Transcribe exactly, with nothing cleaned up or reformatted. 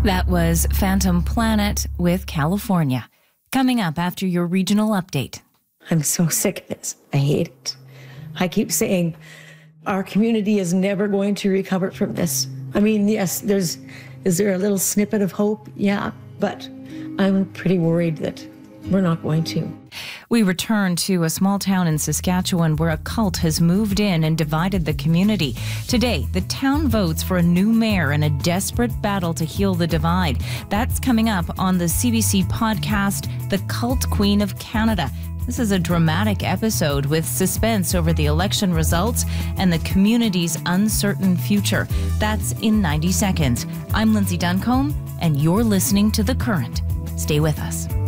That was Phantom Planet with California. Coming up after your regional update. I'm so sick of this. I hate it. I keep saying our community is never going to recover from this. I mean, yes, there's, is there a little snippet of hope? Yeah, but I'm pretty worried that we're not going to. We return to a small town in Saskatchewan where a cult has moved in and divided the community. Today, the town votes for a new mayor in a desperate battle to heal the divide. That's coming up on the C B C podcast, The Cult Queen of Canada. This is a dramatic episode with suspense over the election results and the community's uncertain future. That's in ninety seconds. I'm Lindsay Duncombe, and you're listening to The Current. Stay with us.